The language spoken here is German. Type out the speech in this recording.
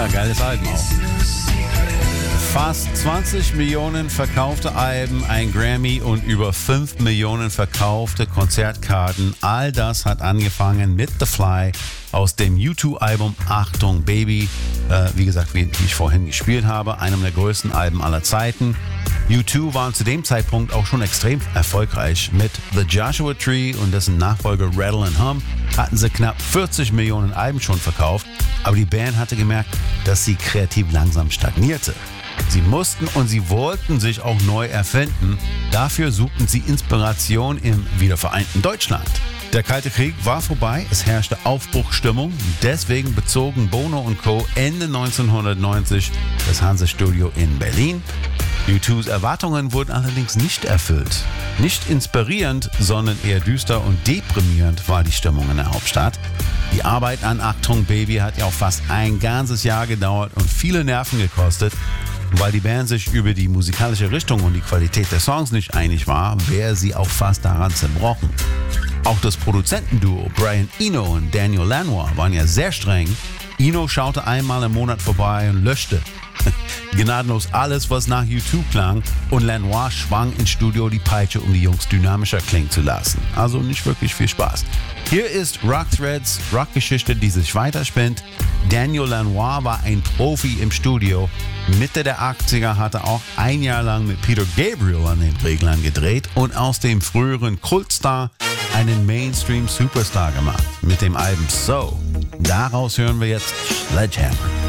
Ja, geiles Album auch. Fast 20 Millionen verkaufte Alben, ein Grammy und über 5 Millionen verkaufte Konzertkarten. All das hat angefangen mit The Fly aus dem U2-Album Achtung Baby. Wie gesagt, wie ich vorhin gespielt habe, einem der größten Alben aller Zeiten. U2 waren zu dem Zeitpunkt auch schon extrem erfolgreich. Mit The Joshua Tree und dessen Nachfolger Rattle and Hum hatten sie knapp 40 Millionen Alben schon verkauft. Aber die Band hatte gemerkt, dass sie kreativ langsam stagnierte. Sie mussten und sie wollten sich auch neu erfinden. Dafür suchten sie Inspiration im wiedervereinten Deutschland. Der Kalte Krieg war vorbei, es herrschte Aufbruchsstimmung. Deswegen bezogen Bono und Co. Ende 1990 das Hansa-Studio in Berlin. U2s Erwartungen wurden allerdings nicht erfüllt. Nicht inspirierend, sondern eher düster und deprimierend war die Stimmung in der Hauptstadt. Die Arbeit an Achtung Baby hat ja auch fast ein ganzes Jahr gedauert und viele Nerven gekostet. Weil die Band sich über die musikalische Richtung und die Qualität der Songs nicht einig war, wäre sie auch fast daran zerbrochen. Auch das Produzentenduo Brian Eno und Daniel Lanois waren ja sehr streng. Eno schaute einmal im Monat vorbei und löschte gnadenlos alles, was nach U2 klang, und Lanois schwang ins Studio die Peitsche, um die Jungs dynamischer klingen zu lassen. Also nicht wirklich viel Spaß. Hier ist Rock Threads, Rockgeschichte, die sich weiterspinnt. Daniel Lanois war ein Profi im Studio. Mitte der 80er hat er auch ein Jahr lang mit Peter Gabriel an den Reglern gedreht und aus dem früheren Kultstar einen Mainstream-Superstar gemacht. Mit dem Album So. Daraus hören wir jetzt Sledgehammer.